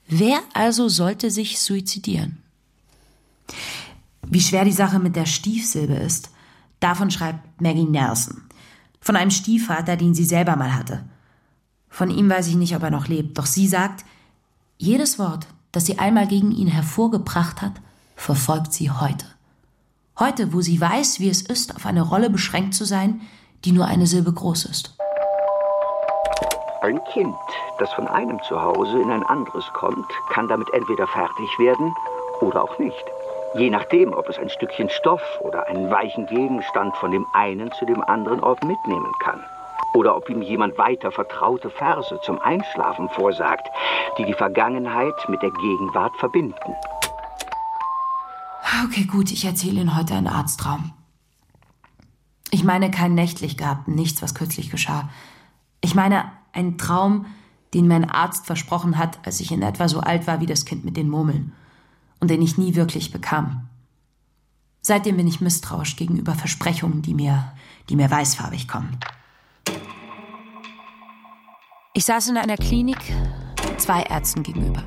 Wer also sollte sich suizidieren? Wie schwer die Sache mit der Stiefsilbe ist, davon schreibt Maggie Nelson. Von einem Stiefvater, den sie selber mal hatte. Von ihm weiß ich nicht, ob er noch lebt. Doch sie sagt, jedes Wort, das sie einmal gegen ihn hervorgebracht hat, verfolgt sie heute. Heute, wo sie weiß, wie es ist, auf eine Rolle beschränkt zu sein, die nur eine Silbe groß ist. Ein Kind, das von einem Zuhause in ein anderes kommt, kann damit entweder fertig werden oder auch nicht. Je nachdem, ob es ein Stückchen Stoff oder einen weichen Gegenstand von dem einen zu dem anderen Ort mitnehmen kann. Oder ob ihm jemand weiter vertraute Verse zum Einschlafen vorsagt, die die Vergangenheit mit der Gegenwart verbinden. Okay, gut, ich erzähle Ihnen heute einen Arzttraum. Ich meine keinen nächtlich gehabten, nichts, was kürzlich geschah. Ich meine einen Traum, den mein Arzt versprochen hat, als ich in etwa so alt war wie das Kind mit den Murmeln. Und den ich nie wirklich bekam. Seitdem bin ich misstrauisch gegenüber Versprechungen, die mir weißfarbig kommen. Ich saß in einer Klinik 2 Ärzten gegenüber.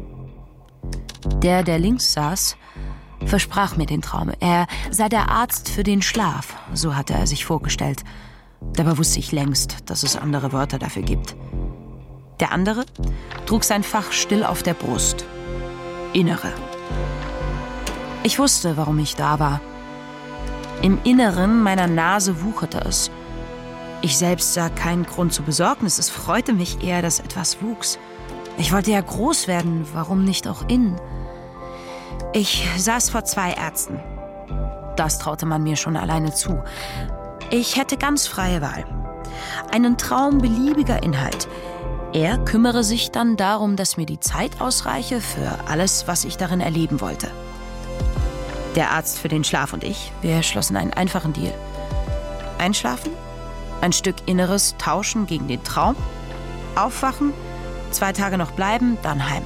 Der links saß, versprach mir den Traum. Er sei der Arzt für den Schlaf, so hatte er sich vorgestellt. Dabei wusste ich längst, dass es andere Wörter dafür gibt. Der andere trug sein Fach still auf der Brust. Innere. Ich wusste, warum ich da war. Im Inneren meiner Nase wucherte es. Ich selbst sah keinen Grund zur Besorgnis. Es freute mich eher, dass etwas wuchs. Ich wollte ja groß werden, warum nicht auch innen? Ich saß vor 2 Ärzten. Das traute man mir schon alleine zu. Ich hätte ganz freie Wahl. Einen Traum beliebiger Inhalt. Er kümmere sich dann darum, dass mir die Zeit ausreiche für alles, was ich darin erleben wollte. Der Arzt für den Schlaf und ich, wir schlossen einen einfachen Deal. Einschlafen, ein Stück Inneres tauschen gegen den Traum, aufwachen, 2 Tage noch bleiben, dann heim.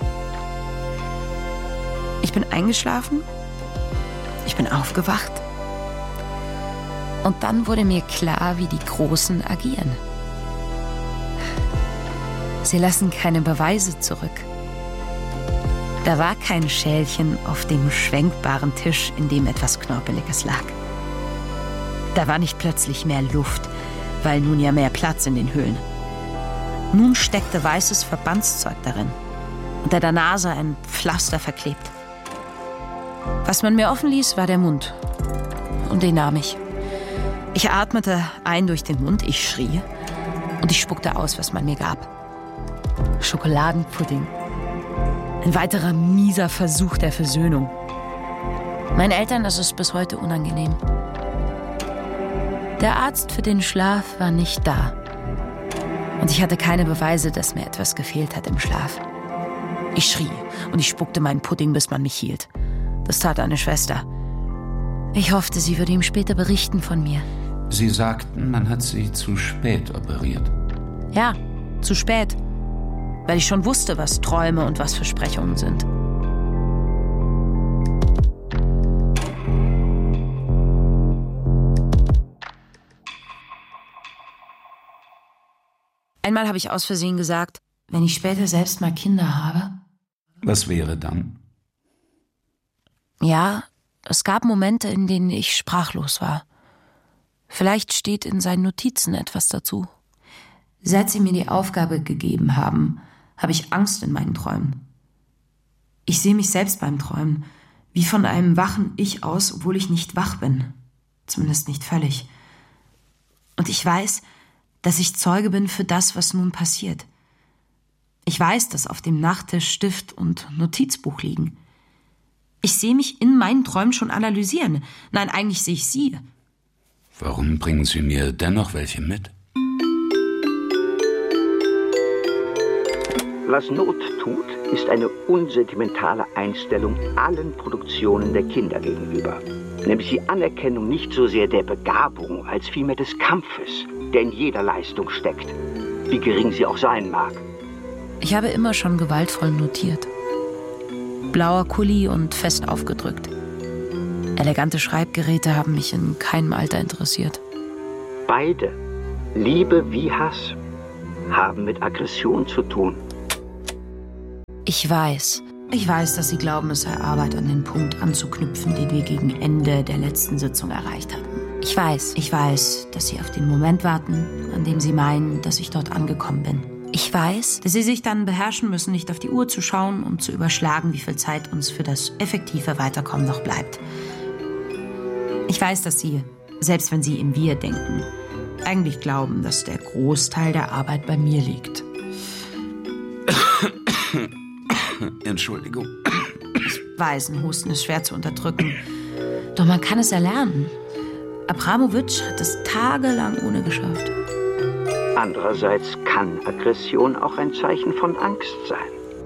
Ich bin eingeschlafen, ich bin aufgewacht. Und dann wurde mir klar, wie die Großen agieren. Sie lassen keine Beweise zurück. Da war kein Schälchen auf dem schwenkbaren Tisch, in dem etwas Knorpeliges lag. Da war nicht plötzlich mehr Luft, weil nun ja mehr Platz in den Höhlen. Nun steckte weißes Verbandszeug darin, unter der Nase ein Pflaster verklebt. Was man mir offen ließ, war der Mund. Und den nahm ich. Ich atmete ein durch den Mund, ich schrie und ich spuckte aus, was man mir gab. Schokoladenpudding. Ein weiterer mieser Versuch der Versöhnung. Meinen Eltern ist es bis heute unangenehm. Der Arzt für den Schlaf war nicht da. Und ich hatte keine Beweise, dass mir etwas gefehlt hat im Schlaf. Ich schrie und ich spuckte meinen Pudding, bis man mich hielt. Das tat eine Schwester. Ich hoffte, sie würde ihm später berichten von mir. Sie sagten, man hat sie zu spät operiert. Ja, zu spät. Weil ich schon wusste, was Träume und was Versprechungen sind. Einmal habe ich aus Versehen gesagt, wenn ich später selbst mal Kinder habe. Was wäre dann? Ja, es gab Momente, in denen ich sprachlos war. Vielleicht steht in seinen Notizen etwas dazu. Seit sie mir die Aufgabe gegeben haben, habe ich Angst in meinen Träumen. Ich sehe mich selbst beim Träumen, wie von einem wachen Ich aus, obwohl ich nicht wach bin. Zumindest nicht völlig. Und ich weiß, dass ich Zeuge bin für das, was nun passiert. Ich weiß, dass auf dem Nachttisch Stift und Notizbuch liegen. Ich sehe mich in meinen Träumen schon analysieren. Nein, eigentlich sehe ich sie. Warum bringen Sie mir dennoch welche mit? Was Not tut, ist eine unsentimentale Einstellung allen Produktionen der Kinder gegenüber. Nämlich die Anerkennung nicht so sehr der Begabung, als vielmehr des Kampfes, der in jeder Leistung steckt, wie gering sie auch sein mag. Ich habe immer schon gewaltvoll notiert. Blauer Kuli und fest aufgedrückt. Elegante Schreibgeräte haben mich in keinem Alter interessiert. Beide, Liebe wie Hass, haben mit Aggression zu tun. Ich weiß, dass Sie glauben, es sei Arbeit, an den Punkt anzuknüpfen, den wir gegen Ende der letzten Sitzung erreicht hatten. Ich weiß, dass Sie auf den Moment warten, an dem Sie meinen, dass ich dort angekommen bin. Ich weiß, dass Sie sich dann beherrschen müssen, nicht auf die Uhr zu schauen und zu überschlagen, wie viel Zeit uns für das effektive Weiterkommen noch bleibt. Ich weiß, dass Sie, selbst wenn Sie im Wir denken, eigentlich glauben, dass der Großteil der Arbeit bei mir liegt. Entschuldigung. Ich weiß, ein Husten ist schwer zu unterdrücken. Doch man kann es erlernen. Abramowitsch hat es tagelang ohne geschafft. Andererseits kann Aggression auch ein Zeichen von Angst sein.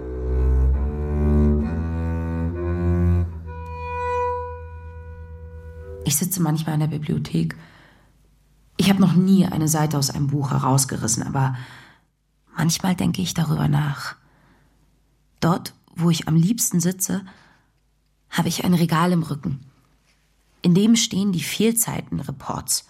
Ich sitze manchmal in der Bibliothek. Ich habe noch nie eine Seite aus einem Buch herausgerissen, aber manchmal denke ich darüber nach. Dort, wo ich am liebsten sitze, habe ich ein Regal im Rücken. In dem stehen die Fehlzeitenreports.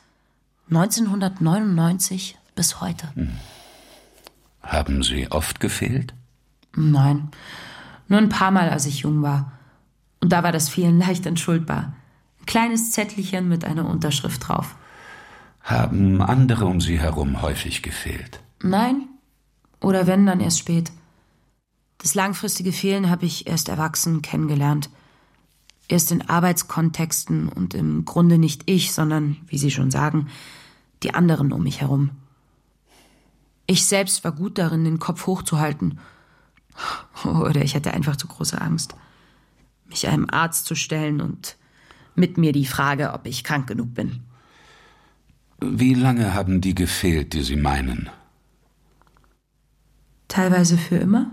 1999 bis heute. Haben Sie oft gefehlt? Nein, nur ein paar Mal, als ich jung war. Und da war das Fehlen leicht entschuldbar. Ein kleines Zettelchen mit einer Unterschrift drauf. Haben andere um Sie herum häufig gefehlt? Nein, oder wenn, dann erst spät. Das langfristige Fehlen habe ich erst erwachsen kennengelernt. Erst in Arbeitskontexten und im Grunde nicht ich, sondern, wie Sie schon sagen, die anderen um mich herum. Ich selbst war gut darin, den Kopf hochzuhalten. Oder ich hatte einfach zu große Angst, mich einem Arzt zu stellen und mit mir die Frage, ob ich krank genug bin. Wie lange haben die gefehlt, die Sie meinen? Teilweise für immer.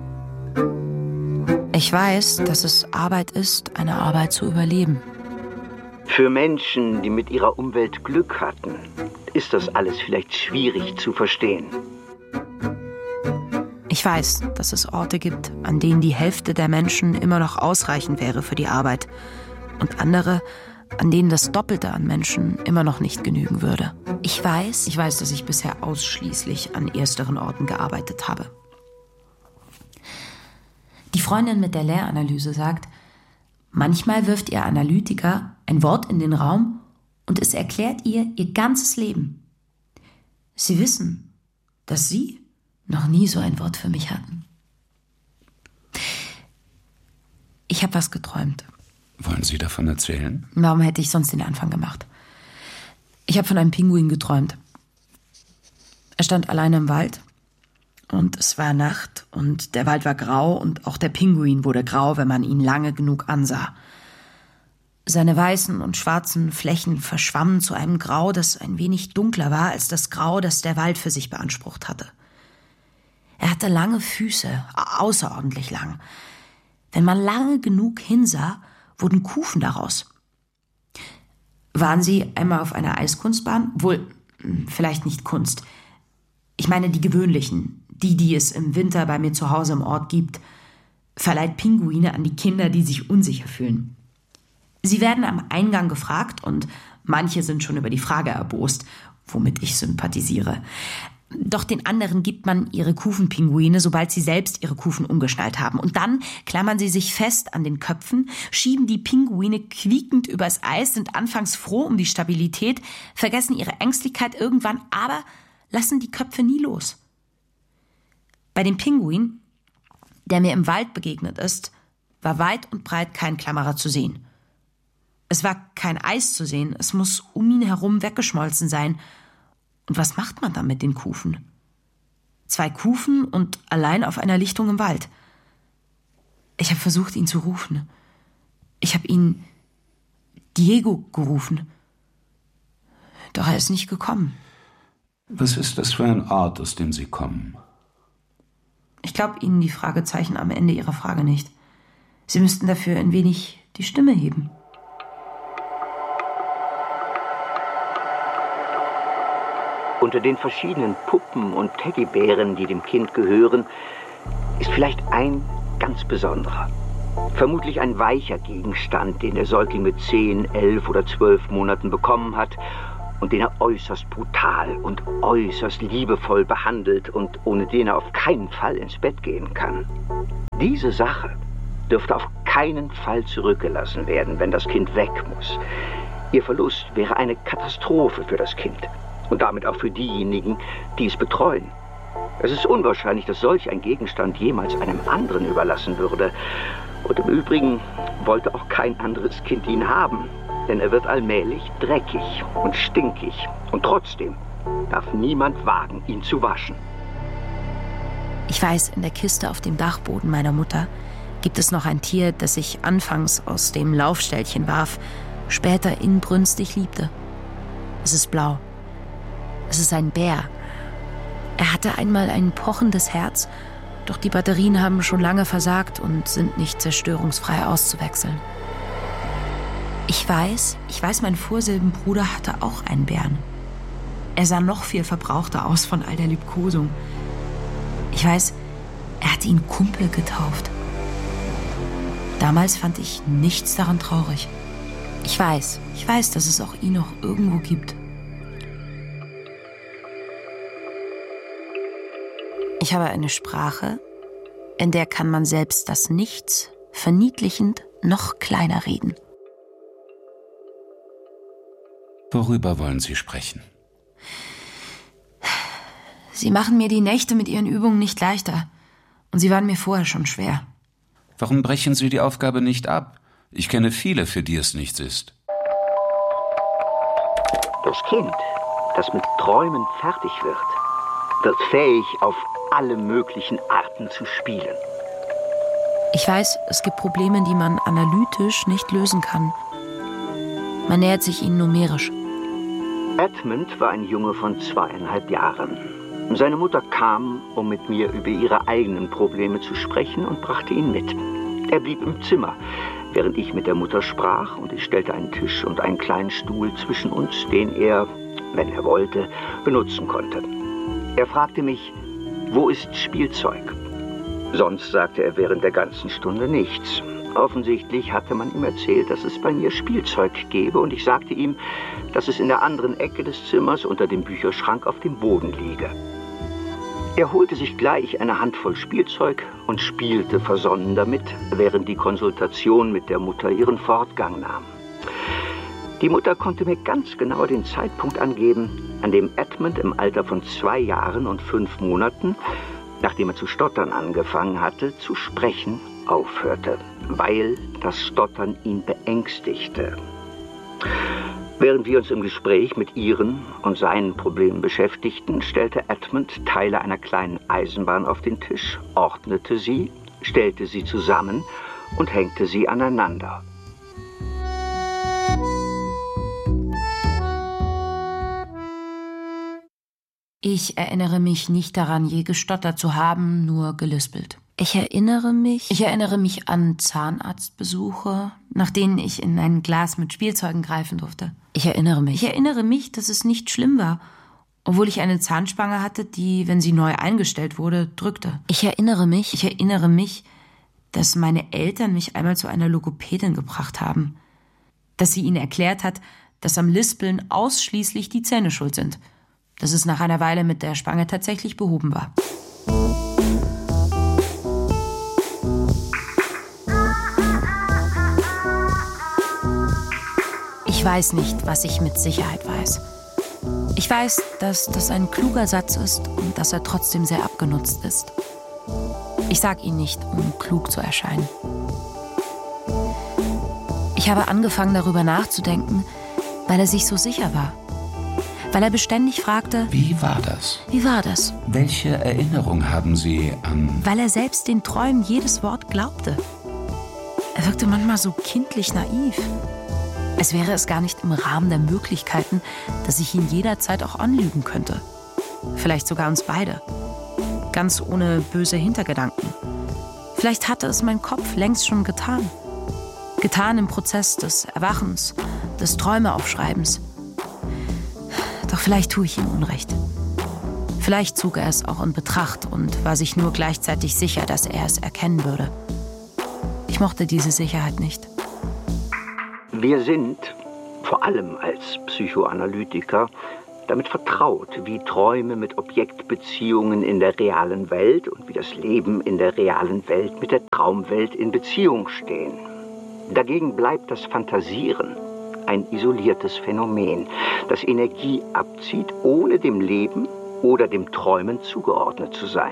Ich weiß, dass es Arbeit ist, eine Arbeit zu überleben. Für Menschen, die mit ihrer Umwelt Glück hatten, ist das alles vielleicht schwierig zu verstehen. Ich weiß, dass es Orte gibt, an denen die Hälfte der Menschen immer noch ausreichend wäre für die Arbeit und andere, an denen das Doppelte an Menschen immer noch nicht genügen würde. Ich weiß, dass ich bisher ausschließlich an ersteren Orten gearbeitet habe. Die Freundin mit der Lehranalyse sagt, manchmal wirft ihr Analytiker ein Wort in den Raum und es erklärt ihr ganzes Leben. Sie wissen, dass Sie noch nie so ein Wort für mich hatten. Ich habe was geträumt. Wollen Sie davon erzählen? Warum hätte ich sonst den Anfang gemacht? Ich habe von einem Pinguin geträumt. Er stand alleine im Wald und es war Nacht und der Wald war grau und auch der Pinguin wurde grau, wenn man ihn lange genug ansah. Seine weißen und schwarzen Flächen verschwammen zu einem Grau, das ein wenig dunkler war als das Grau, das der Wald für sich beansprucht hatte. Er hatte lange Füße, außerordentlich lang. Wenn man lange genug hinsah, wurden Kufen daraus. Waren Sie einmal auf einer Eiskunstbahn? Wohl, vielleicht nicht Kunst. Ich meine die gewöhnlichen, die es im Winter bei mir zu Hause im Ort gibt. Verleiht Pinguine an die Kinder, die sich unsicher fühlen. Sie werden am Eingang gefragt und manche sind schon über die Frage erbost, womit ich sympathisiere. Doch den anderen gibt man ihre Kufenpinguine, sobald sie selbst ihre Kufen umgeschnallt haben. Und dann klammern sie sich fest an den Köpfen, schieben die Pinguine quiekend übers Eis, sind anfangs froh um die Stabilität, vergessen ihre Ängstlichkeit irgendwann, aber lassen die Köpfe nie los. Bei dem Pinguin, der mir im Wald begegnet ist, war weit und breit kein Klammerer zu sehen. Es war kein Eis zu sehen, es muss um ihn herum weggeschmolzen sein. Und was macht man dann mit den Kufen? 2 Kufen und allein auf einer Lichtung im Wald. Ich habe versucht, ihn zu rufen. Ich habe ihn Diego gerufen. Doch er ist nicht gekommen. Was ist das für ein Ort, aus dem Sie kommen? Ich glaube Ihnen die Fragezeichen am Ende Ihrer Frage nicht. Sie müssten dafür ein wenig die Stimme heben. Unter den verschiedenen Puppen und Teddybären, die dem Kind gehören, ist vielleicht ein ganz besonderer. Vermutlich ein weicher Gegenstand, den der Säugling mit 10, 11 oder 12 Monaten bekommen hat und den er äußerst brutal und äußerst liebevoll behandelt und ohne den er auf keinen Fall ins Bett gehen kann. Diese Sache dürfte auf keinen Fall zurückgelassen werden, wenn das Kind weg muss. Ihr Verlust wäre eine Katastrophe für das Kind und damit auch für diejenigen, die es betreuen. Es ist unwahrscheinlich, dass solch ein Gegenstand jemals einem anderen überlassen würde. Und im Übrigen wollte auch kein anderes Kind ihn haben, denn er wird allmählich dreckig und stinkig. Und trotzdem darf niemand wagen, ihn zu waschen. Ich weiß, in der Kiste auf dem Dachboden meiner Mutter gibt es noch ein Tier, das ich anfangs aus dem Laufställchen warf, später inbrünstig liebte. Es ist blau. Es ist ein Bär. Er hatte einmal ein pochendes Herz, doch die Batterien haben schon lange versagt und sind nicht zerstörungsfrei auszuwechseln. Ich weiß, mein Vorsilbenbruder hatte auch einen Bären. Er sah noch viel verbrauchter aus von all der Liebkosung. Ich weiß, er hatte ihn Kumpel getauft. Damals fand ich nichts daran traurig. Ich weiß, dass es auch ihn noch irgendwo gibt. Ich habe eine Sprache, in der kann man selbst das Nichts verniedlichend noch kleiner reden. Worüber wollen Sie sprechen? Sie machen mir die Nächte mit Ihren Übungen nicht leichter. Und sie waren mir vorher schon schwer. Warum brechen Sie die Aufgabe nicht ab? Ich kenne viele, für die es nichts ist. Das Kind, das mit Träumen fertig wird fähig, auf alle möglichen Arten zu spielen. Ich weiß, es gibt Probleme, die man analytisch nicht lösen kann. Man nähert sich ihnen numerisch. Edmund war ein Junge von 2,5 Jahren. Seine Mutter kam, um mit mir über ihre eigenen Probleme zu sprechen, und brachte ihn mit. Er blieb im Zimmer, während ich mit der Mutter sprach, und ich stellte einen Tisch und einen kleinen Stuhl zwischen uns, den er, wenn er wollte, benutzen konnte. Er fragte mich, wo ist Spielzeug? Sonst sagte er während der ganzen Stunde nichts. Offensichtlich hatte man ihm erzählt, dass es bei mir Spielzeug gäbe, und ich sagte ihm, dass es in der anderen Ecke des Zimmers unter dem Bücherschrank auf dem Boden liege. Er holte sich gleich eine Handvoll Spielzeug und spielte versonnen damit, während die Konsultation mit der Mutter ihren Fortgang nahm. Die Mutter konnte mir ganz genau den Zeitpunkt angeben, an dem Edmund im Alter von 2 Jahren und 5 Monaten, nachdem er zu stottern angefangen hatte, zu sprechen aufhörte, weil das Stottern ihn beängstigte. Während wir uns im Gespräch mit ihren und seinen Problemen beschäftigten, stellte Edmund Teile einer kleinen Eisenbahn auf den Tisch, ordnete sie, stellte sie zusammen und hängte sie aneinander. Ich erinnere mich nicht daran, je gestottert zu haben, nur gelispelt. Ich erinnere mich an Zahnarztbesuche, nach denen ich in ein Glas mit Spielzeugen greifen durfte. Ich erinnere mich, dass es nicht schlimm war, obwohl ich eine Zahnspange hatte, die, wenn sie neu eingestellt wurde, drückte. Ich erinnere mich, dass meine Eltern mich einmal zu einer Logopädin gebracht haben. Dass sie ihnen erklärt hat, dass am Lispeln ausschließlich die Zähne schuld sind. Dass es nach einer Weile mit der Spange tatsächlich behoben war. Ich weiß nicht, was ich mit Sicherheit weiß. Ich weiß, dass das ein kluger Satz ist und dass er trotzdem sehr abgenutzt ist. Ich sag ihn nicht, um klug zu erscheinen. Ich habe angefangen, darüber nachzudenken, weil er sich so sicher war. Weil er beständig fragte, Wie war das? Welche Erinnerung haben Sie an... Weil er selbst den Träumen jedes Wort glaubte. Er wirkte manchmal so kindlich naiv. Als wäre es gar nicht im Rahmen der Möglichkeiten, dass ich ihn jederzeit auch anlügen könnte. Vielleicht sogar uns beide. Ganz ohne böse Hintergedanken. Vielleicht hatte es mein Kopf längst schon getan. Getan im Prozess des Erwachens, des Träumeaufschreibens. Doch vielleicht tue ich ihm Unrecht. Vielleicht zog er es auch in Betracht und war sich nur gleichzeitig sicher, dass er es erkennen würde. Ich mochte diese Sicherheit nicht. Wir sind, vor allem als Psychoanalytiker, damit vertraut, wie Träume mit Objektbeziehungen in der realen Welt und wie das Leben in der realen Welt mit der Traumwelt in Beziehung stehen. Dagegen bleibt das Fantasieren ein isoliertes Phänomen, das Energie abzieht, ohne dem Leben oder dem Träumen zugeordnet zu sein.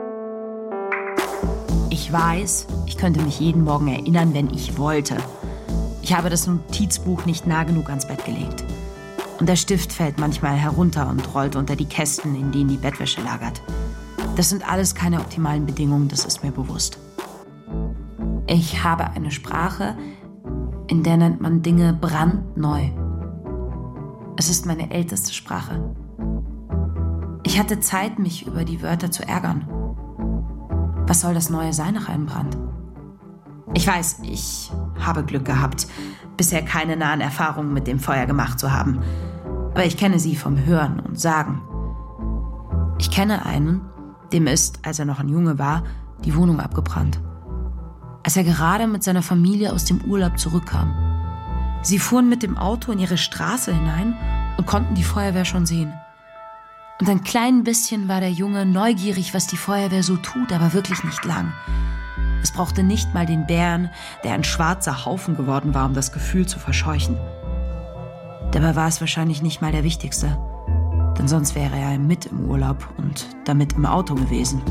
Ich weiß, ich könnte mich jeden Morgen erinnern, wenn ich wollte. Ich habe das Notizbuch nicht nah genug ans Bett gelegt. Und der Stift fällt manchmal herunter und rollt unter die Kästen, in denen die Bettwäsche lagert. Das sind alles keine optimalen Bedingungen, das ist mir bewusst. Ich habe eine Sprache, in der nennt man Dinge brandneu. Es ist meine älteste Sprache. Ich hatte Zeit, mich über die Wörter zu ärgern. Was soll das Neue sein nach einem Brand? Ich weiß, ich habe Glück gehabt, bisher keine nahen Erfahrungen mit dem Feuer gemacht zu haben. Aber ich kenne sie vom Hören und Sagen. Ich kenne einen, dem ist, als er noch ein Junge war, die Wohnung abgebrannt. Als er gerade mit seiner Familie aus dem Urlaub zurückkam. Sie fuhren mit dem Auto in ihre Straße hinein und konnten die Feuerwehr schon sehen. Und ein klein bisschen war der Junge neugierig, was die Feuerwehr so tut, aber wirklich nicht lang. Es brauchte nicht mal den Bären, der ein schwarzer Haufen geworden war, um das Gefühl zu verscheuchen. Dabei war es wahrscheinlich nicht mal der wichtigste, denn sonst wäre er mit im Urlaub und damit im Auto gewesen.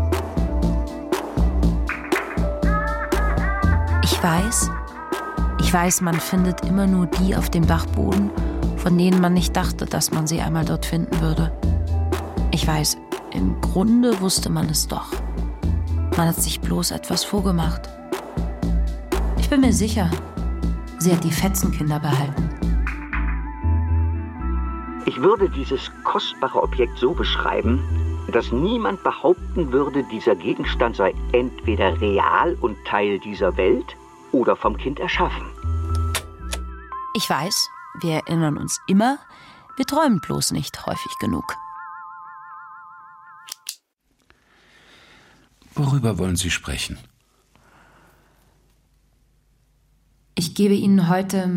Ich weiß, man findet immer nur die auf dem Dachboden, von denen man nicht dachte, dass man sie einmal dort finden würde. Ich weiß, im Grunde wusste man es doch. Man hat sich bloß etwas vorgemacht. Ich bin mir sicher, sie hat die Fetzenkinder behalten. Ich würde dieses kostbare Objekt so beschreiben, dass niemand behaupten würde, dieser Gegenstand sei entweder real und Teil dieser Welt oder vom Kind erschaffen. Ich weiß, wir erinnern uns immer, wir träumen bloß nicht häufig genug. Worüber wollen Sie sprechen? Ich gebe Ihnen heute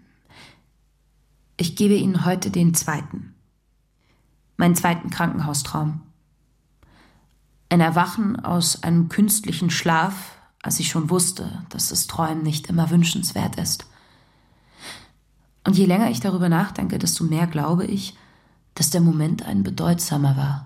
den zweiten. Meinen zweiten Krankenhaustraum. Ein Erwachen aus einem künstlichen Schlaf, als ich schon wusste, dass das Träumen nicht immer wünschenswert ist. Und je länger ich darüber nachdenke, desto mehr glaube ich, dass der Moment ein bedeutsamer war.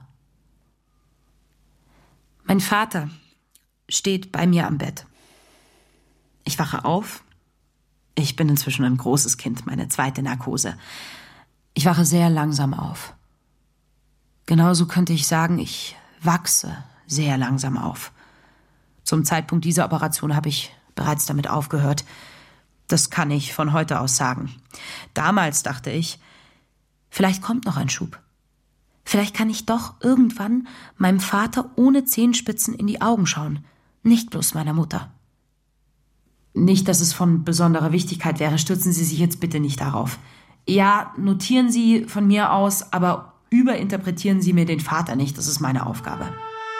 Mein Vater steht bei mir am Bett. Ich wache auf. Ich bin inzwischen ein großes Kind, meine zweite Narkose. Ich wache sehr langsam auf. Genauso könnte ich sagen, ich wachse sehr langsam auf. Zum Zeitpunkt dieser Operation habe ich bereits damit aufgehört. Das kann ich von heute aus sagen. Damals dachte ich, vielleicht kommt noch ein Schub. Vielleicht kann ich doch irgendwann meinem Vater ohne Zehenspitzen in die Augen schauen, nicht bloß meiner Mutter. Nicht, dass es von besonderer Wichtigkeit wäre, stürzen Sie sich jetzt bitte nicht darauf. Ja, notieren Sie von mir aus, aber überinterpretieren Sie mir den Vater nicht, das ist meine Aufgabe.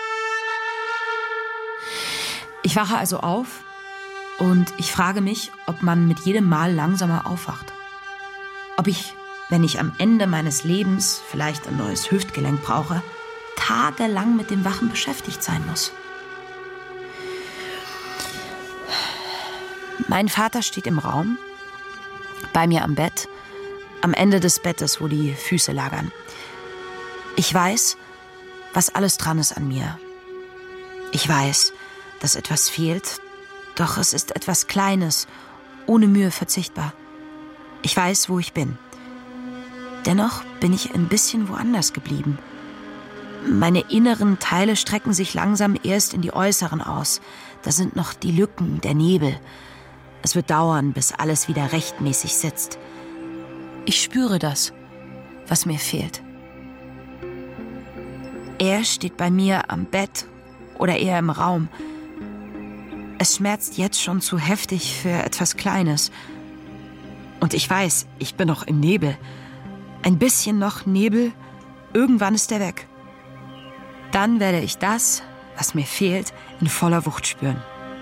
Ich wache also auf und ich frage mich, ob man mit jedem Mal langsamer aufwacht. Ob ich, wenn ich am Ende meines Lebens vielleicht ein neues Hüftgelenk brauche, tagelang mit dem Wachen beschäftigt sein muss. Mein Vater steht im Raum, bei mir am Bett, am Ende des Bettes, wo die Füße lagern. Ich weiß, was alles dran ist an mir. Ich weiß, dass etwas fehlt, doch es ist etwas Kleines, ohne Mühe verzichtbar. Ich weiß, wo ich bin. Dennoch bin ich ein bisschen woanders geblieben. Meine inneren Teile strecken sich langsam erst in die äußeren aus. Da sind noch die Lücken, der Nebel. Es wird dauern, bis alles wieder rechtmäßig sitzt. Ich spüre das, was mir fehlt. Er steht bei mir am Bett oder eher im Raum. Es schmerzt jetzt schon zu heftig für etwas Kleines. Und ich weiß, ich bin noch im Nebel. Ein bisschen noch Nebel, irgendwann ist er weg. Dann werde ich das, was mir fehlt, in voller Wucht spüren.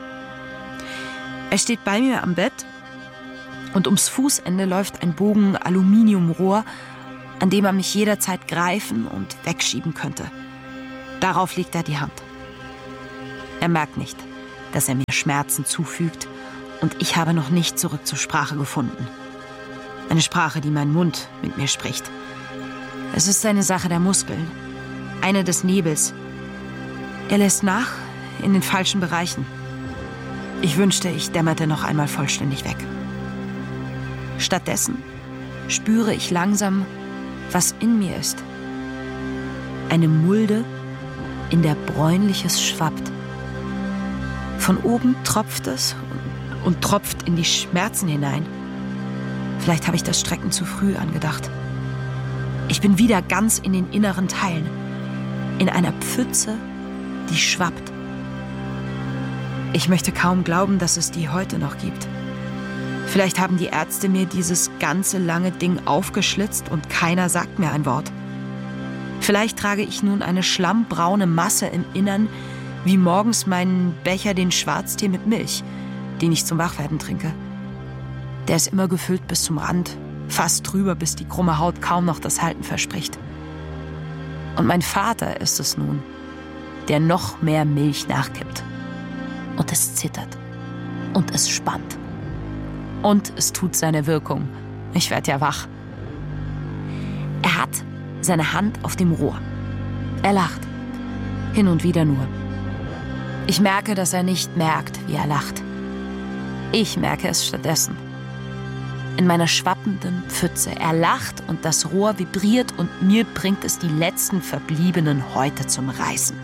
Er steht bei mir am Bett und ums Fußende läuft ein Bogen Aluminiumrohr an dem man mich jederzeit greifen und wegschieben könnte. Darauf legt er die Hand. Er merkt nicht, dass er mir Schmerzen zufügt, und ich habe noch nicht zurück zur Sprache gefunden. Eine Sprache, die mein Mund mit mir spricht. Es ist eine Sache der Muskeln, eine des Nebels. Er lässt nach in den falschen Bereichen. Ich wünschte, ich dämmerte noch einmal vollständig weg. Stattdessen spüre ich langsam, was in mir ist. Eine Mulde, in der Bräunliches schwappt. Von oben tropft es und tropft in die Schmerzen hinein. Vielleicht habe ich das Strecken zu früh angedacht. Ich bin wieder ganz in den inneren Teilen, in einer Pfütze, die schwappt. Ich möchte kaum glauben, dass es die heute noch gibt. Vielleicht haben die Ärzte mir dieses ganze lange Ding aufgeschlitzt und keiner sagt mir ein Wort. Vielleicht trage ich nun eine schlammbraune Masse im Innern, wie morgens meinen Becher den Schwarztee mit Milch, den ich zum Wachwerden trinke. Der ist immer gefüllt bis zum Rand, fast drüber, bis die krumme Haut kaum noch das Halten verspricht. Und mein Vater ist es nun, der noch mehr Milch nachkippt. Und es zittert. Und es spannt. Und es tut seine Wirkung. Ich werde ja wach. Er hat seine Hand auf dem Rohr. Er lacht. Hin und wieder nur. Ich merke, dass er nicht merkt, wie er lacht. Ich merke es stattdessen. In meiner schwappenden Pfütze. Er lacht und das Rohr vibriert und mir bringt es die letzten verbliebenen Häute zum Reißen.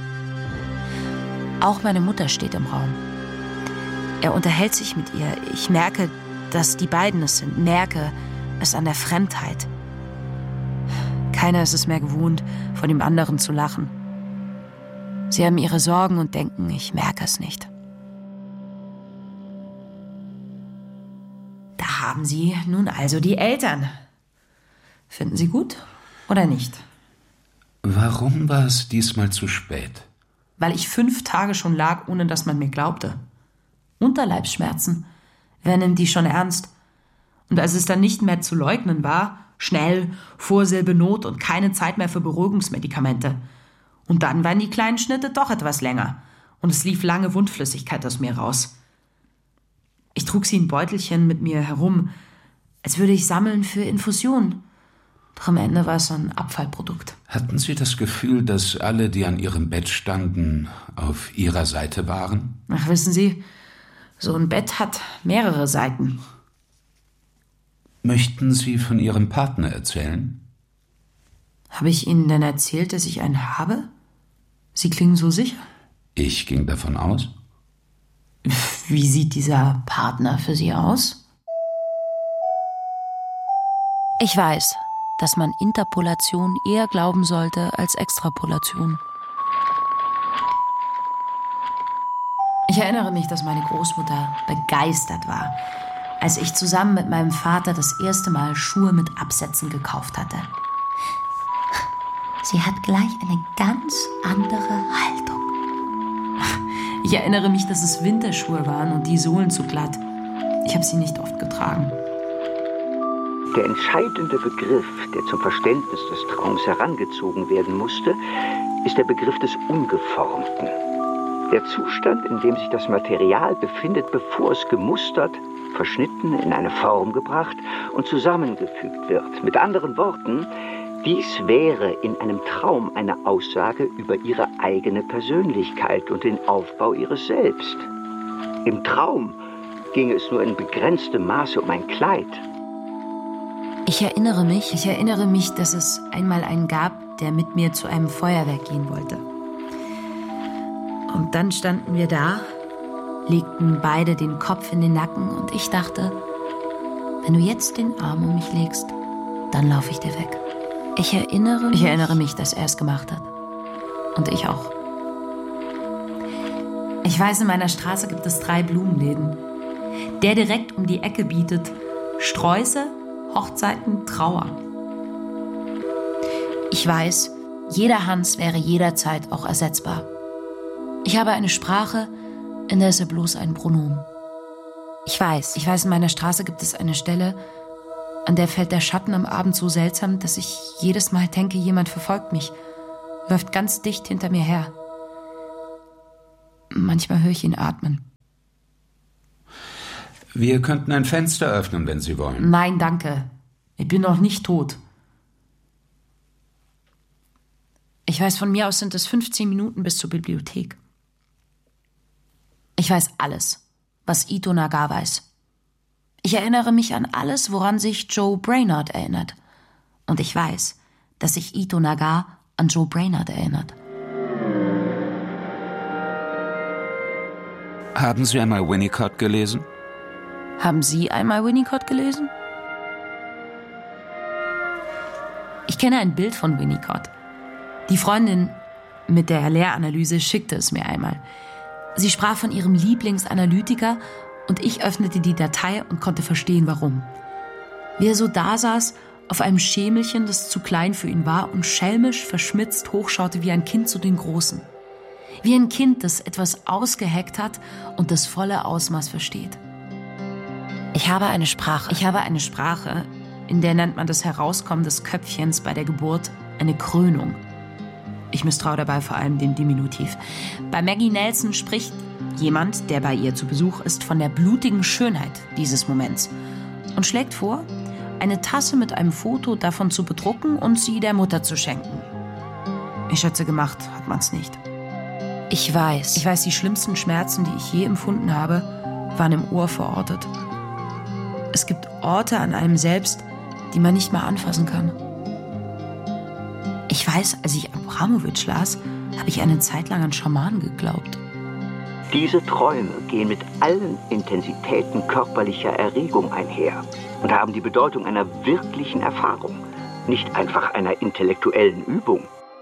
Auch meine Mutter steht im Raum. Er unterhält sich mit ihr. Ich merke, dass die beiden es sind. Merke es an der Fremdheit. Keiner ist es mehr gewohnt, von dem anderen zu lachen. Sie haben ihre Sorgen und denken, ich merke es nicht. Da haben Sie nun also die Eltern. Finden Sie gut oder nicht? Warum war es diesmal zu spät? Weil ich 5 Tage schon lag, ohne dass man mir glaubte. Unterleibsschmerzen. Wer nimmt die schon ernst? Und als es dann nicht mehr zu leugnen war, schnell, Vorsilbe Not und keine Zeit mehr für Beruhigungsmedikamente. Und dann waren die kleinen Schnitte doch etwas länger. Und es lief lange Wundflüssigkeit aus mir raus. Ich trug sie in Beutelchen mit mir herum, als würde ich sammeln für Infusionen. Doch am Ende war es ein Abfallprodukt. Hatten Sie das Gefühl, dass alle, die an Ihrem Bett standen, auf Ihrer Seite waren? Ach, wissen Sie, so ein Bett hat mehrere Seiten. Möchten Sie von Ihrem Partner erzählen? Habe ich Ihnen denn erzählt, dass ich einen habe? Sie klingen so sicher. Ich ging davon aus. Wie sieht dieser Partner für Sie aus? Ich weiß, dass man Interpolation eher glauben sollte als Extrapolation. Ich erinnere mich, dass meine Großmutter begeistert war, als ich zusammen mit meinem Vater das erste Mal Schuhe mit Absätzen gekauft hatte. Sie hat gleich eine ganz andere Haltung. Ich erinnere mich, dass es Winterschuhe waren und die Sohlen zu glatt. Ich habe sie nicht oft getragen. Der entscheidende Begriff, der zum Verständnis des Traums herangezogen werden musste, ist der Begriff des Ungeformten. Der Zustand, in dem sich das Material befindet, bevor es gemustert, verschnitten, in eine Form gebracht und zusammengefügt wird. Mit anderen Worten, dies wäre in einem Traum eine Aussage über ihre eigene Persönlichkeit und den Aufbau ihres Selbst. Im Traum ging es nur in begrenztem Maße um ein Kleid. Ich erinnere mich, dass es einmal einen gab, der mit mir zu einem Feuerwerk gehen wollte. Und dann standen wir da, legten beide den Kopf in den Nacken und ich dachte, wenn du jetzt den Arm um mich legst, dann laufe ich dir weg. Ich erinnere mich, dass er es gemacht hat. Und ich auch. Ich weiß, in meiner Straße gibt es 3 Blumenläden. Der direkt um die Ecke bietet Sträuße, Hochzeiten, Trauer. Ich weiß, jeder Hans wäre jederzeit auch ersetzbar. Ich habe eine Sprache, in der ist er bloß ein Pronomen. Ich weiß, in meiner Straße gibt es eine Stelle, An der fällt der Schatten am Abend so seltsam, dass ich jedes Mal denke, jemand verfolgt mich, läuft ganz dicht hinter mir her. Manchmal höre ich ihn atmen. Wir könnten ein Fenster öffnen, wenn Sie wollen. Nein, danke. Ich bin noch nicht tot. Ich weiß, von mir aus sind es 15 Minuten bis zur Bibliothek. Ich weiß alles, was Ito Nagar weiß. Ich erinnere mich an alles, woran sich Joe Brainard erinnert. Und ich weiß, dass sich Ito Nagar an Joe Brainard erinnert. Haben Sie einmal Winnicott gelesen? Haben Sie einmal Winnicott gelesen? Ich kenne ein Bild von Winnicott. Die Freundin mit der Lehranalyse schickte es mir einmal. Sie sprach von ihrem Lieblingsanalytiker und ich öffnete die Datei und konnte verstehen, warum. Wie er so dasaß, auf einem Schemelchen, das zu klein für ihn war und schelmisch verschmitzt hochschaute wie ein Kind zu den Großen. Wie ein Kind, das etwas ausgeheckt hat und das volle Ausmaß versteht. Ich habe eine Sprache, in der nennt man das Herauskommen des Köpfchens bei der Geburt eine Krönung. Ich misstraue dabei vor allem dem Diminutiv. Bei Maggie Nelson spricht jemand, der bei ihr zu Besuch ist, von der blutigen Schönheit dieses Moments und schlägt vor, eine Tasse mit einem Foto davon zu bedrucken und sie der Mutter zu schenken. Ich schätze, gemacht hat man's nicht. Ich weiß, die schlimmsten Schmerzen, die ich je empfunden habe, waren im Ohr verortet. Es gibt Orte an einem selbst, die man nicht mal anfassen kann. Ich weiß, als ich Abramowitsch las, habe ich eine Zeit lang an Schamanen geglaubt. Diese Träume gehen mit allen Intensitäten körperlicher Erregung einher und haben die Bedeutung einer wirklichen Erfahrung, nicht einfach einer intellektuellen Übung.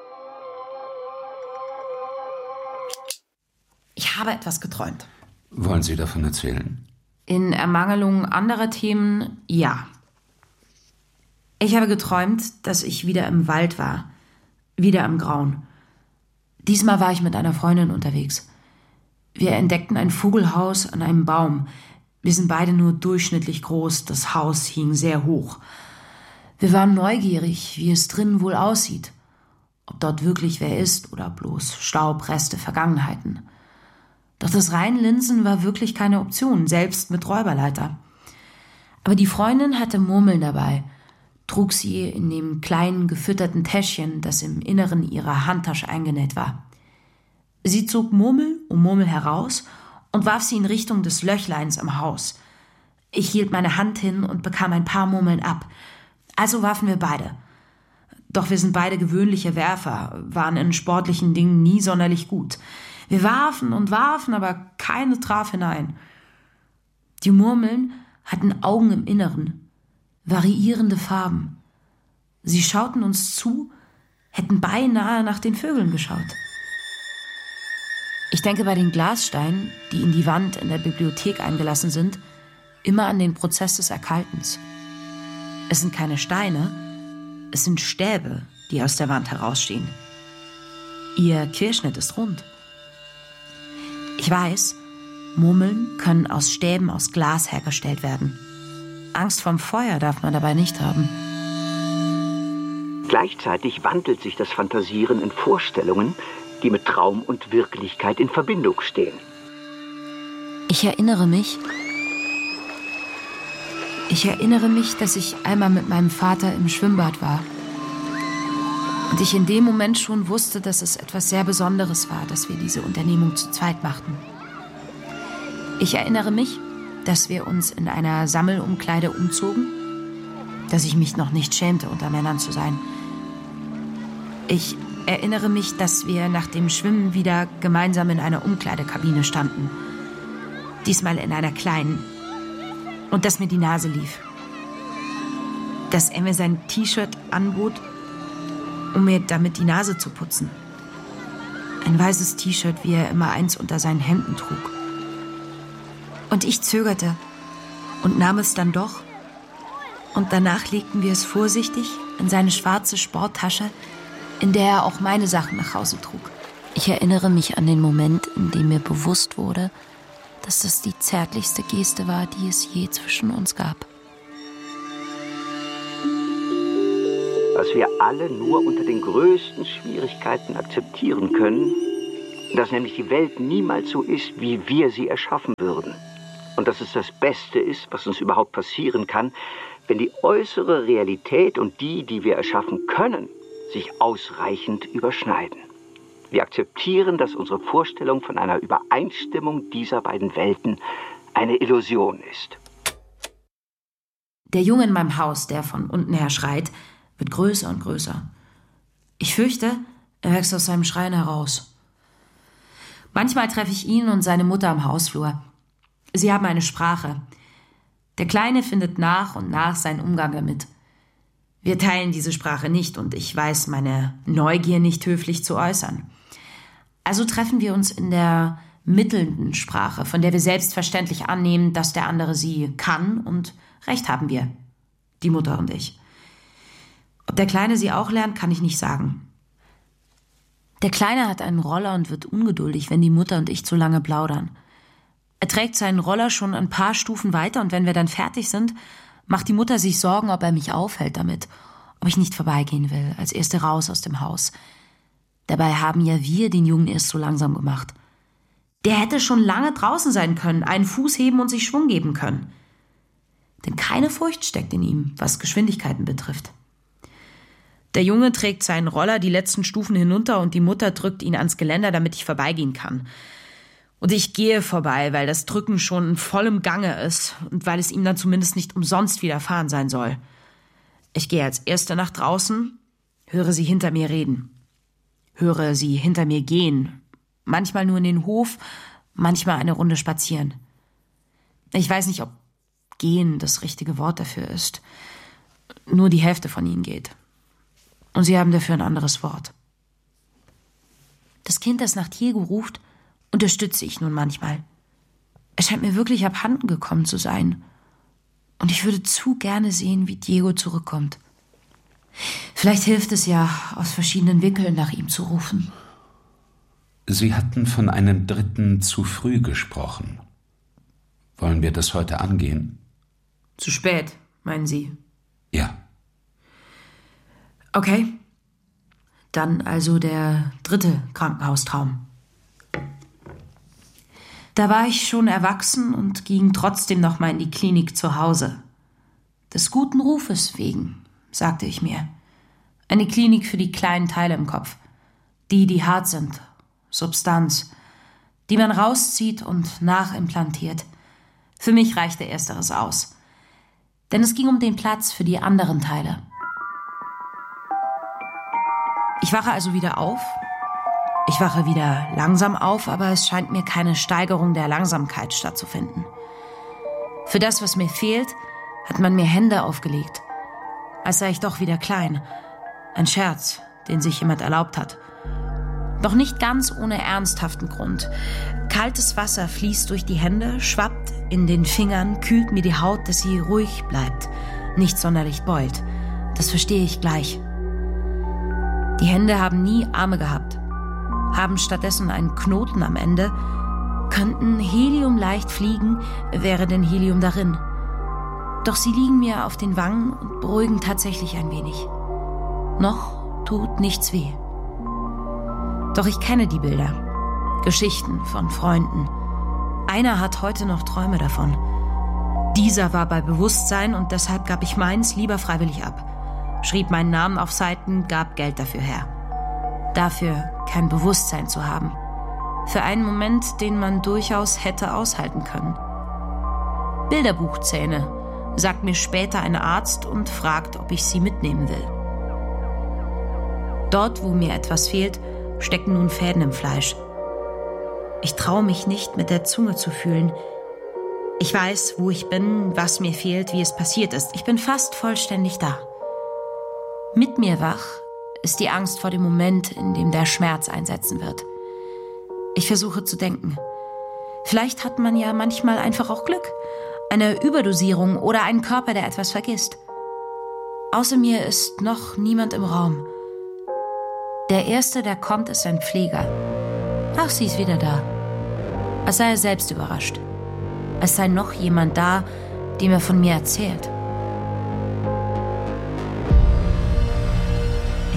Ich habe etwas geträumt. Wollen Sie davon erzählen? In Ermangelung anderer Themen, ja. Ich habe geträumt, dass ich wieder im Wald war, wieder im Grauen. Diesmal war ich mit einer Freundin unterwegs. Wir entdeckten ein Vogelhaus an einem Baum. Wir sind beide nur durchschnittlich groß, das Haus hing sehr hoch. Wir waren neugierig, wie es drinnen wohl aussieht. Ob dort wirklich wer ist oder bloß Staub, Reste, Vergangenheiten. Doch das Reinlinsen war wirklich keine Option, selbst mit Räuberleiter. Aber die Freundin hatte Murmeln dabei, trug sie in dem kleinen, gefütterten Täschchen, das im Inneren ihrer Handtasche eingenäht war. Sie zog Murmel um Murmel heraus und warf sie in Richtung des Löchleins am Haus. Ich hielt meine Hand hin und bekam ein paar Murmeln ab. Also warfen wir beide. Doch wir sind beide gewöhnliche Werfer, waren in sportlichen Dingen nie sonderlich gut. Wir warfen und warfen, aber keine traf hinein. Die Murmeln hatten Augen im Inneren, variierende Farben. Sie schauten uns zu, hätten beinahe nach den Vögeln geschaut. Ich denke bei den Glassteinen, die in die Wand in der Bibliothek eingelassen sind, immer an den Prozess des Erkaltens. Es sind keine Steine, es sind Stäbe, die aus der Wand herausstehen. Ihr Querschnitt ist rund. Ich weiß, Murmeln können aus Stäben aus Glas hergestellt werden. Angst vorm Feuer darf man dabei nicht haben. Gleichzeitig wandelt sich das Fantasieren in Vorstellungen, die mit Traum und Wirklichkeit in Verbindung stehen. Ich erinnere mich, dass ich einmal mit meinem Vater im Schwimmbad war. Und ich in dem Moment schon wusste, dass es etwas sehr Besonderes war, dass wir diese Unternehmung zu zweit machten. Ich erinnere mich, dass wir uns in einer Sammelumkleide umzogen, dass ich mich noch nicht schämte, unter Männern zu sein. Ich erinnere mich, dass wir nach dem Schwimmen wieder gemeinsam in einer Umkleidekabine standen. Diesmal in einer kleinen. Und dass mir die Nase lief. Dass er mir sein T-Shirt anbot, um mir damit die Nase zu putzen. Ein weißes T-Shirt, wie er immer eins unter seinen Hemden trug. Und ich zögerte und nahm es dann doch. Und danach legten wir es vorsichtig in seine schwarze Sporttasche, in der er auch meine Sachen nach Hause trug. Ich erinnere mich an den Moment, in dem mir bewusst wurde, dass das die zärtlichste Geste war, die es je zwischen uns gab. was wir alle nur unter den größten Schwierigkeiten akzeptieren können, dass nämlich die Welt niemals so ist, wie wir sie erschaffen würden. Und dass es das Beste ist, was uns überhaupt passieren kann, wenn die äußere Realität und die wir erschaffen können, sich ausreichend überschneiden. Wir akzeptieren, dass unsere Vorstellung von einer Übereinstimmung dieser beiden Welten eine Illusion ist. Der Junge in meinem Haus, der von unten her schreit, wird größer und größer. Ich fürchte, er wächst aus seinem Schreien heraus. Manchmal treffe ich ihn und seine Mutter am Hausflur. Sie haben eine Sprache. Der Kleine findet nach und nach seinen Umgang damit. Wir teilen diese Sprache nicht und ich weiß meine Neugier nicht höflich zu äußern. Also treffen wir uns in der mittelnden Sprache, von der wir selbstverständlich annehmen, dass der andere sie kann, und recht haben wir, die Mutter und ich. Ob der Kleine sie auch lernt, kann ich nicht sagen. Der Kleine hat einen Roller und wird ungeduldig, wenn die Mutter und ich zu lange plaudern. Er trägt seinen Roller schon ein paar Stufen weiter und wenn wir dann fertig sind, macht die Mutter sich Sorgen, ob er mich aufhält damit, ob ich nicht vorbeigehen will, als Erste raus aus dem Haus. Dabei haben ja wir den Jungen erst so langsam gemacht. Der hätte schon lange draußen sein können, einen Fuß heben und sich Schwung geben können. Denn keine Furcht steckt in ihm, was Geschwindigkeiten betrifft. Der Junge trägt seinen Roller die letzten Stufen hinunter und die Mutter drückt ihn ans Geländer, damit ich vorbeigehen kann. Und ich gehe vorbei, weil das Drücken schon in vollem Gange ist und weil es ihm dann zumindest nicht umsonst widerfahren sein soll. Ich gehe als Erste nach draußen, höre sie hinter mir reden. Höre sie hinter mir gehen, manchmal nur in den Hof, manchmal eine Runde spazieren. Ich weiß nicht, ob gehen das richtige Wort dafür ist. Nur die Hälfte von ihnen geht. Und sie haben dafür ein anderes Wort. Das Kind, das nach Diego ruft, unterstütze ich nun manchmal. Es scheint mir wirklich abhanden gekommen zu sein. Und ich würde zu gerne sehen, wie Diego zurückkommt. Vielleicht hilft es ja, aus verschiedenen Winkeln nach ihm zu rufen. Sie hatten von einem Dritten zu früh gesprochen. Wollen wir das heute angehen? Zu spät, meinen Sie? Ja. Okay. Dann also der 3. Krankenhaustraum. Da war ich schon erwachsen und ging trotzdem noch mal in die Klinik zu Hause. Des guten Rufes wegen, sagte ich mir. Eine Klinik für die kleinen Teile im Kopf. Die hart sind. Substanz. Die man rauszieht und nachimplantiert. Für mich reichte Ersteres aus. Denn es ging um den Platz für die anderen Teile. Ich wache also wieder auf. Ich wache wieder langsam auf, aber es scheint mir keine Steigerung der Langsamkeit stattzufinden. Für das, was mir fehlt, hat man mir Hände aufgelegt. Als sei ich doch wieder klein. Ein Scherz, den sich jemand erlaubt hat. Doch nicht ganz ohne ernsthaften Grund. Kaltes Wasser fließt durch die Hände, schwappt in den Fingern, kühlt mir die Haut, dass sie ruhig bleibt, nicht sonderlich beult. Das verstehe ich gleich. Die Hände haben nie Arme gehabt, haben stattdessen einen Knoten am Ende, könnten Helium leicht fliegen, wäre denn Helium darin. Doch sie liegen mir auf den Wangen und beruhigen tatsächlich ein wenig. Noch tut nichts weh. Doch ich kenne die Bilder, Geschichten von Freunden. Einer hat heute noch Träume davon. Dieser war bei Bewusstsein und deshalb gab ich meins lieber freiwillig ab. Schrieb meinen Namen auf Seiten, gab Geld dafür her. Dafür kein Bewusstsein zu haben. Für einen Moment, den man durchaus hätte aushalten können. Bilderbuchzähne, sagt mir später ein Arzt und fragt, ob ich sie mitnehmen will. Dort, wo mir etwas fehlt, stecken nun Fäden im Fleisch. Ich traue mich nicht, mit der Zunge zu fühlen. Ich weiß, wo ich bin, was mir fehlt, wie es passiert ist. Ich bin fast vollständig da. Mit mir wach ist die Angst vor dem Moment, in dem der Schmerz einsetzen wird. Ich versuche zu denken. Vielleicht hat man ja manchmal einfach auch Glück. Eine Überdosierung oder einen Körper, der etwas vergisst. Außer mir ist noch niemand im Raum. Der Erste, der kommt, ist ein Pfleger. Ach, sie ist wieder da. Als sei er selbst überrascht. Als sei noch jemand da, dem er von mir erzählt.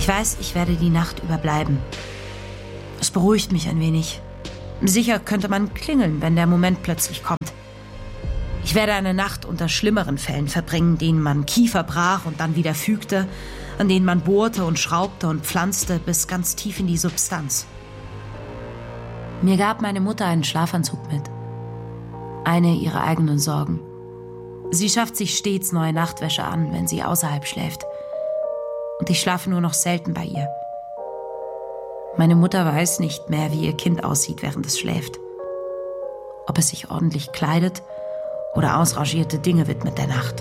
Ich weiß, ich werde die Nacht überbleiben. Es beruhigt mich ein wenig. Sicher könnte man klingeln, wenn der Moment plötzlich kommt. Ich werde eine Nacht unter schlimmeren Fällen verbringen, denen man Kiefer brach und dann wieder fügte, an denen man bohrte und schraubte und pflanzte bis ganz tief in die Substanz. Mir gab meine Mutter einen Schlafanzug mit. Eine ihrer eigenen Sorgen. Sie schafft sich stets neue Nachtwäsche an, wenn sie außerhalb schläft. Und ich schlafe nur noch selten bei ihr. Meine Mutter weiß nicht mehr, wie ihr Kind aussieht, während es schläft. Ob es sich ordentlich kleidet oder ausrangierte Dinge widmet der Nacht.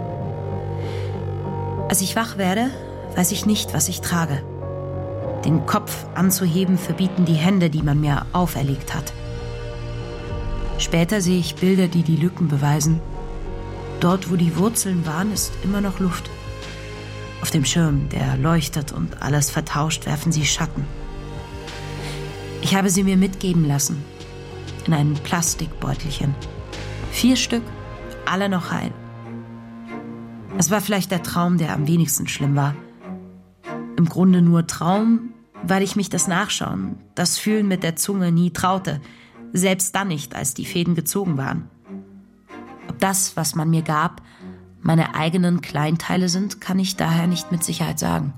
Als ich wach werde, weiß ich nicht, was ich trage. Den Kopf anzuheben verbieten die Hände, die man mir auferlegt hat. Später sehe ich Bilder, die die Lücken beweisen. Dort, wo die Wurzeln waren, ist immer noch Luft. Auf dem Schirm, der leuchtet und alles vertauscht, werfen sie Schatten. Ich habe sie mir mitgeben lassen. In einem Plastikbeutelchen. 4 Stück, alle noch heil. Es war vielleicht der Traum, der am wenigsten schlimm war. Im Grunde nur Traum, weil ich mich das Nachschauen, das Fühlen mit der Zunge nie traute. Selbst dann nicht, als die Fäden gezogen waren. Ob das, was man mir gab, meine eigenen Kleinteile sind, kann ich daher nicht mit Sicherheit sagen.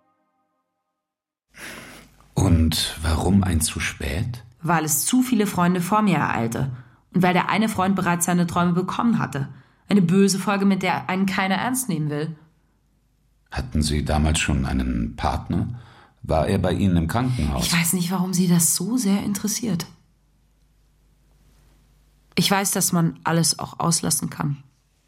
Und warum ein zu spät? Weil es zu viele Freunde vor mir ereilte. Und weil der eine Freund bereits seine Träume bekommen hatte. Eine böse Folge, mit der einen keiner ernst nehmen will. Hatten Sie damals schon einen Partner? War er bei Ihnen im Krankenhaus? Ich weiß nicht, warum Sie das so sehr interessiert. Ich weiß, dass man alles auch auslassen kann.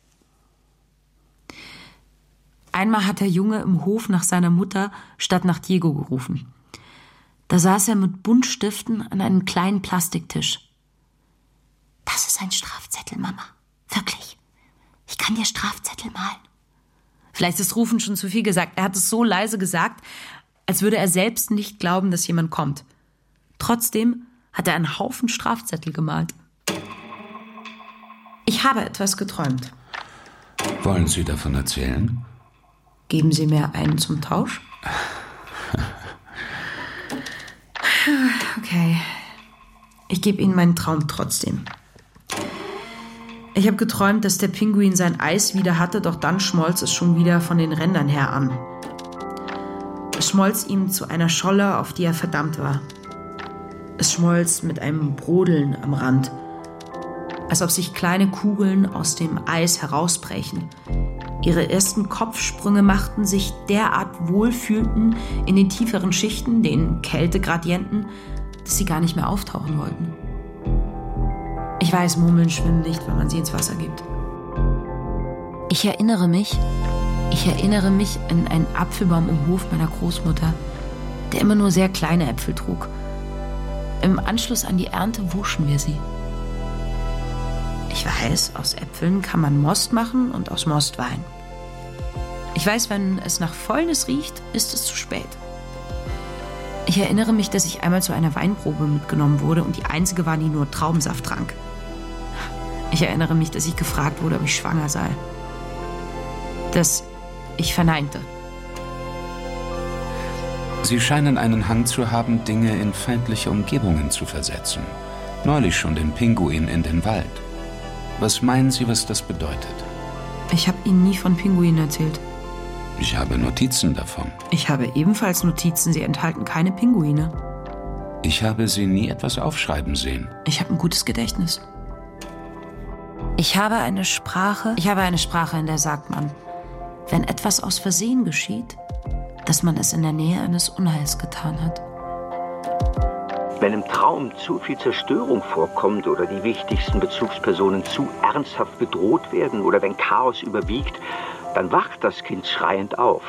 Einmal hat der Junge im Hof nach seiner Mutter statt nach Diego gerufen. Da saß er mit Buntstiften an einem kleinen Plastiktisch. Das ist ein Strafzettel, Mama. Wirklich. Ich kann dir Strafzettel malen. Vielleicht ist Rufen schon zu viel gesagt. Er hat es so leise gesagt, als würde er selbst nicht glauben, dass jemand kommt. Trotzdem hat er einen Haufen Strafzettel gemalt. Ich habe etwas geträumt. Wollen Sie davon erzählen? Geben Sie mir einen zum Tausch? Okay. Ich gebe Ihnen meinen Traum trotzdem. Ich habe geträumt, dass der Pinguin sein Eis wieder hatte, doch dann schmolz es schon wieder von den Rändern her an. Es schmolz ihm zu einer Scholle, auf die er verdammt war. Es schmolz mit einem Brodeln am Rand, als ob sich kleine Kugeln aus dem Eis herausbrechen. Ihre ersten Kopfsprünge machten sich derart wohlfühlten in den tieferen Schichten, den Kältegradienten, dass sie gar nicht mehr auftauchen wollten. Ich weiß, Murmeln schwimmen nicht, wenn man sie ins Wasser gibt. Ich erinnere mich an einen Apfelbaum im Hof meiner Großmutter, der immer nur sehr kleine Äpfel trug. Im Anschluss an die Ernte wuschen wir sie. Ich weiß, aus Äpfeln kann man Most machen und aus Most Wein. Ich weiß, wenn es nach Fäulnis riecht, ist es zu spät. Ich erinnere mich, dass ich einmal zu einer Weinprobe mitgenommen wurde und die einzige war, die nur Traubensaft trank. Ich erinnere mich, dass ich gefragt wurde, ob ich schwanger sei. Dass ich verneinte. Sie scheinen einen Hang zu haben, Dinge in feindliche Umgebungen zu versetzen. Neulich schon den Pinguin in den Wald. Was meinen Sie, was das bedeutet? Ich habe Ihnen nie von Pinguinen erzählt. Ich habe Notizen davon. Ich habe ebenfalls Notizen, sie enthalten keine Pinguine. Ich habe Sie nie etwas aufschreiben sehen. Ich habe ein gutes Gedächtnis. Ich habe eine Sprache, in der sagt man, wenn etwas aus Versehen geschieht, dass man es in der Nähe eines Unheils getan hat. Wenn im Traum zu viel Zerstörung vorkommt oder die wichtigsten Bezugspersonen zu ernsthaft bedroht werden oder wenn Chaos überwiegt, dann wacht das Kind schreiend auf.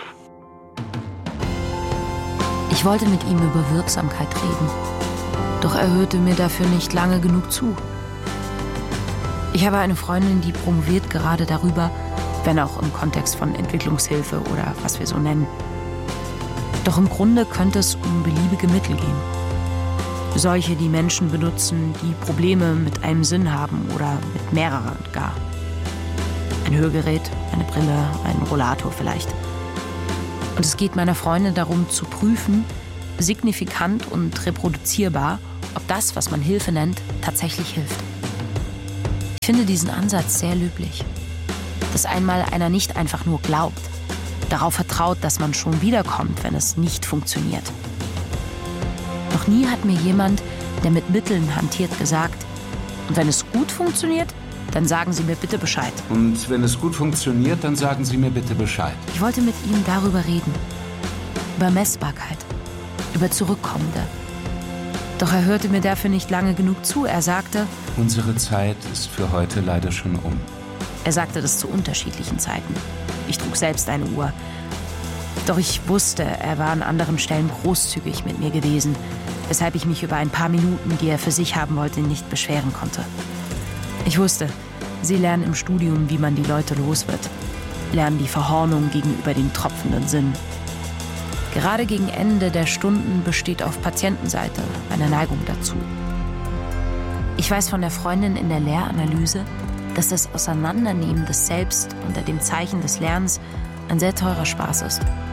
Ich wollte mit ihm über Wirksamkeit reden, doch er hörte mir dafür nicht lange genug zu. Ich habe eine Freundin, die promoviert gerade darüber, wenn auch im Kontext von Entwicklungshilfe oder was wir so nennen. Doch im Grunde könnte es um beliebige Mittel gehen. Solche, die Menschen benutzen, die Probleme mit einem Sinn haben oder mit mehreren gar. Ein Hörgerät, eine Brille, ein Rollator vielleicht. Und es geht meiner Freundin darum zu prüfen, signifikant und reproduzierbar, ob das, was man Hilfe nennt, tatsächlich hilft. Ich finde diesen Ansatz sehr löblich. Dass einmal einer nicht einfach nur glaubt, darauf vertraut, dass man schon wiederkommt, wenn es nicht funktioniert. Noch nie hat mir jemand, der mit Mitteln hantiert, gesagt, und wenn es gut funktioniert, dann sagen Sie mir bitte Bescheid. Und wenn es gut funktioniert, dann sagen Sie mir bitte Bescheid. Ich wollte mit ihm darüber reden. Über Messbarkeit. Über Zurückkommende. Doch er hörte mir dafür nicht lange genug zu. Er sagte, unsere Zeit ist für heute leider schon um. Er sagte das zu unterschiedlichen Zeiten. Ich trug selbst eine Uhr. Doch ich wusste, er war an anderen Stellen großzügig mit mir gewesen, weshalb ich mich über ein paar Minuten, die er für sich haben wollte, nicht beschweren konnte. Ich wusste, sie lernen im Studium, wie man die Leute los wird. Lernen die Verhornung gegenüber dem tropfenden Sinn. Gerade gegen Ende der Stunden besteht auf Patientenseite eine Neigung dazu. Ich weiß von der Freundin in der Lehranalyse, dass das Auseinandernehmen des Selbst unter dem Zeichen des Lernens ein sehr teurer Spaß ist.